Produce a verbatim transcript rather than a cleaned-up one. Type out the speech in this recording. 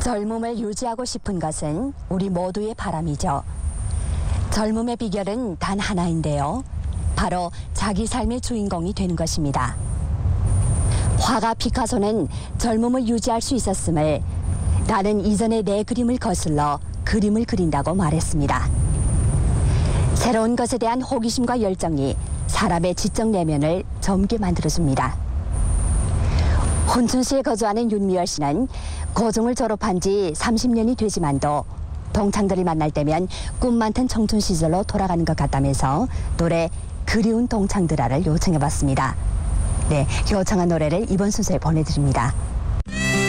젊음을 유지하고 싶은 것은 우리 모두의 바람이죠. 젊음의 비결은 단 하나인데요. 바로 자기 삶의 주인공이 되는 것입니다. 화가 피카소는 젊음을 유지할 수 있었음을 나는 이전에 내 그림을 거슬러 그림을 그린다고 말했습니다. 새로운 것에 대한 호기심과 열정이 사람의 지적 내면을 젊게 만들어줍니다. 혼춘시에 거주하는 윤미열 씨는 고중을 졸업한 지 삼십 년이 되지만도 동창들을 만날 때면 꿈 많던 청춘 시절로 돌아가는 것 같다면서 노래 그리운 동창들아를 요청해봤습니다. 네, 요청한 노래를 이번 순서에 보내드립니다.